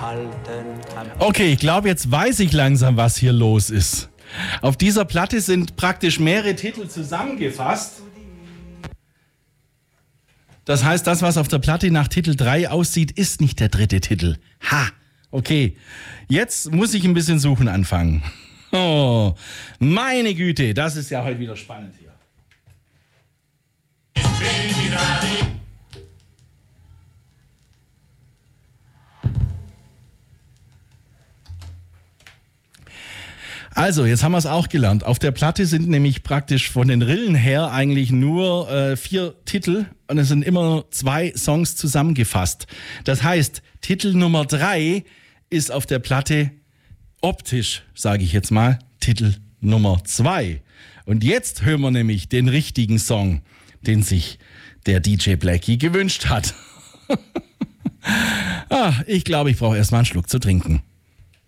Okay, ich glaube, jetzt weiß ich langsam, was hier los ist. Auf dieser Platte sind praktisch mehrere Titel zusammengefasst. Das heißt, das, was auf der Platte nach Titel 3 aussieht, ist nicht der dritte Titel. Ha, okay. Jetzt muss ich ein bisschen suchen anfangen. Oh, meine Güte, das ist ja heute wieder spannend hier. Also, jetzt haben wir es auch gelernt. Auf der Platte sind nämlich praktisch von den Rillen her eigentlich nur 4 Titel und es sind immer 2 Songs zusammengefasst. Das heißt, Titel Nummer 3 ist auf der Platte optisch, sage ich jetzt mal, Titel Nummer 2. Und jetzt hören wir nämlich den richtigen Song, den sich der DJ Blackie gewünscht hat. Ich glaube, ich brauche erstmal einen Schluck zu trinken.